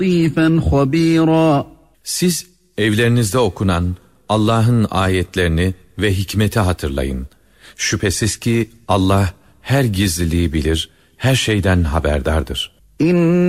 لطيفا خبيرا. Siz evlerinizde okunan Allah'ın ayetlerini ve hikmeti hatırlayın. Şüphesiz ki Allah her gizliliği bilir, her şeyden haberdardır.